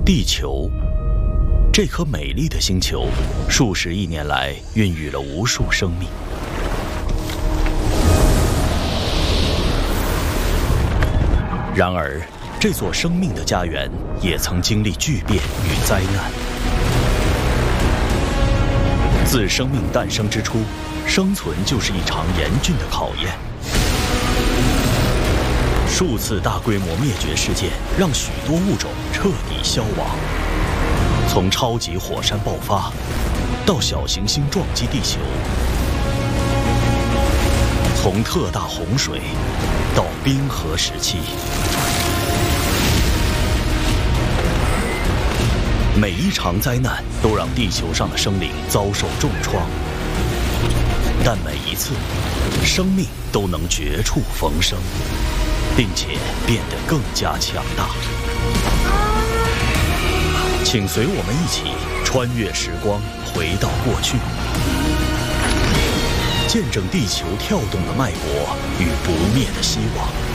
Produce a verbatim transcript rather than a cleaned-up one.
地球，这颗美丽的星球，数十亿年来孕育了无数生命。然而，这座生命的家园也曾经历巨变与灾难。自生命诞生之初，生存就是一场严峻的考验。数次大规模灭绝事件让许多物种彻底消亡，从超级火山爆发到小行星撞击地球，从特大洪水到冰河时期，每一场灾难都让地球上的生灵遭受重创，但每一次，生命都能绝处逢生，并且变得更加强大。请随我们一起穿越时光，回到过去，见证地球跳动的脉搏与不灭的希望。